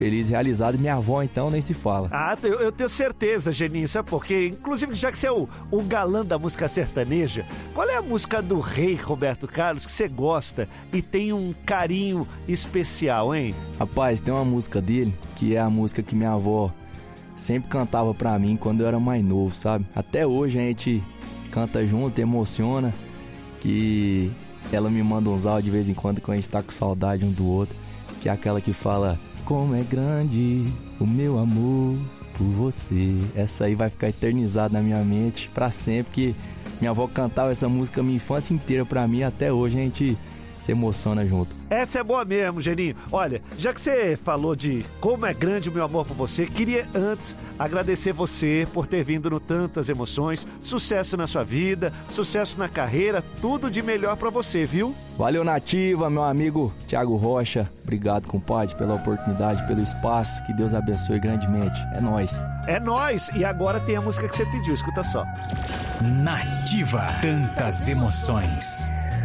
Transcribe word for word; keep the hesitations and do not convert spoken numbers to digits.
feliz, realizado. Minha avó, então, nem se fala. Ah, eu, eu tenho certeza, Geninho, sabe por quê? Inclusive, já que você é o, o galã da música sertaneja, qual é a música do rei Roberto Carlos que você gosta e tem um carinho especial, hein? Rapaz, tem uma música dele, que é a música que minha avó sempre cantava pra mim quando eu era mais novo, sabe? Até hoje a gente canta junto, emociona, que ela me manda uns áudios de vez em quando quando a gente tá com saudade um do outro, que é aquela que fala: como é grande o meu amor por você. Essa aí vai ficar eternizada na minha mente pra sempre, que minha avó cantava essa música a minha infância inteira pra mim, até hoje a gente se emociona junto. Essa é boa mesmo, Geninho. Olha, já que você falou de como é grande o meu amor por você, queria antes agradecer você por ter vindo no Tantas Emoções. Sucesso na sua vida, sucesso na carreira, tudo de melhor pra você, viu? Valeu, Nativa, meu amigo Thiago Rocha. Obrigado, compadre, pela oportunidade, pelo espaço. Que Deus abençoe grandemente. É nóis. É nóis. E agora tem a música que você pediu, escuta só. Nativa, Tantas Emoções.